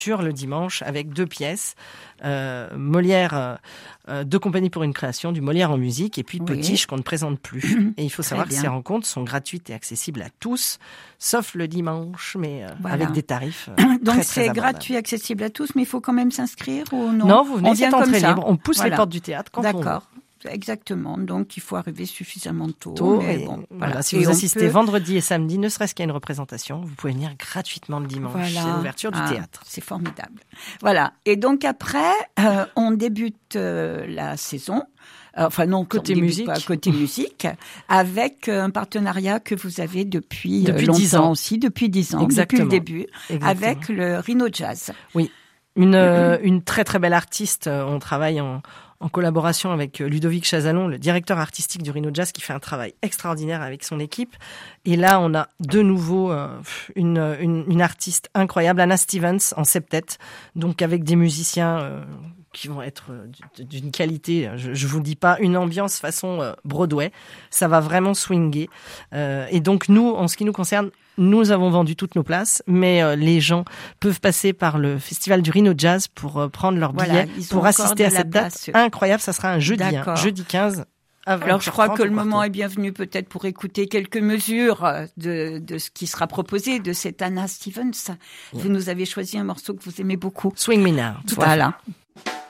le dimanche avec 2 pièces, Molière, 2 compagnies pour une création, du Molière en musique, et puis Petiche qu'on ne présente plus. Et il faut savoir que ces rencontres sont gratuites et accessibles à tous, sauf le dimanche, mais avec des tarifs Donc très, c'est très gratuit, accessible à tous, mais il faut quand même s'inscrire ou non? Non, vous venez, c'est entrée comme ça. libre. On pousse les portes du théâtre quand on veut. D'accord. Exactement. Donc, il faut arriver suffisamment tôt. Mais bon, voilà. Si vous assistez vendredi et samedi, ne serait-ce qu'à une représentation, vous pouvez venir gratuitement le dimanche. C'est l'ouverture du théâtre. C'est formidable. Voilà. Et donc après, on débute la saison. Enfin non, côté musique, avec un partenariat que vous avez depuis longtemps 10 ans aussi, depuis 10 ans, Exactement. depuis le début, avec le Rhino Jazz. Oui, une très très belle artiste. On travaille en collaboration avec Ludovic Chazalon, le directeur artistique du Rhino Jazz, qui fait un travail extraordinaire avec son équipe. Et là, on a de nouveau une artiste incroyable, Anna Stevens, en septet, donc avec des musiciens qui vont être d'une qualité, je vous le dis pas, une ambiance façon Broadway. Ça va vraiment swinger. Et donc nous, en ce qui nous concerne, nous avons vendu toutes nos places, mais les gens peuvent passer par le festival du Rhino Jazz pour prendre leur billet, pour assister à cette date incroyable. Ça sera un jeudi, jeudi 15. Alors, je crois que le moment est bienvenu peut-être pour écouter quelques mesures de ce qui sera proposé de cette Anna Stevens. Vous nous avez choisi un morceau que vous aimez beaucoup. Swing Me Now. Voilà.